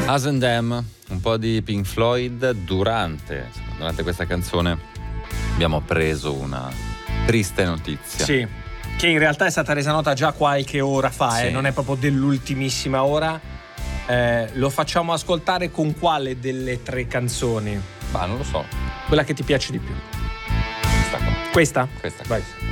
Us and Them, un po' di Pink Floyd. Durante questa canzone abbiamo preso una triste notizia. Sì, che in realtà è stata resa nota già qualche ora fa, Sì. non è proprio dell'ultimissima ora. Lo facciamo ascoltare con quale delle 3 canzoni? Ma non lo so. Quella che ti piace di più. Questa qua. Questa? Questa. Vai.